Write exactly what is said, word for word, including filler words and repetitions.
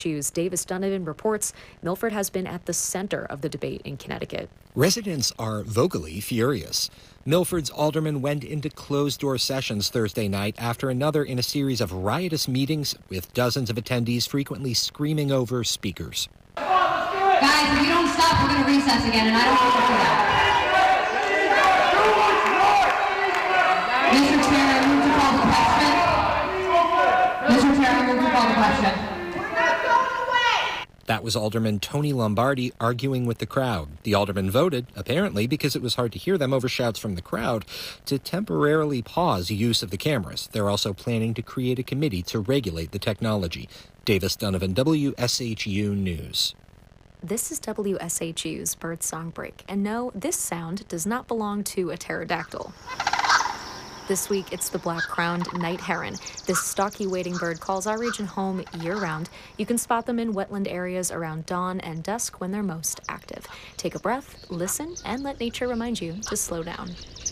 Davis Donovan reports Milford has been at the center of the debate in Connecticut. Residents are vocally furious. Milford's aldermen went into closed-door sessions Thursday night after another in a series of riotous meetings with dozens of attendees frequently screaming over speakers. Guys, if you don't stop, we're going to recess again, and I don't want to do that. Mister Chair, I move to call the question. Mister Chair, I move to call the question. That was Alderman Tony Lombardi arguing with the crowd. The alderman voted, apparently because it was hard to hear them over shouts from the crowd, to temporarily pause use of the cameras. They're also planning to create a committee to regulate the technology. Davis Donovan, W S H U News. This is W S H U's Birdsong Break. And no, this sound does not belong to a pterodactyl. This week, it's the black-crowned night heron. This stocky wading bird calls our region home year-round. You can spot them in wetland areas around dawn and dusk when they're most active. Take a breath, listen, and let nature remind you to slow down.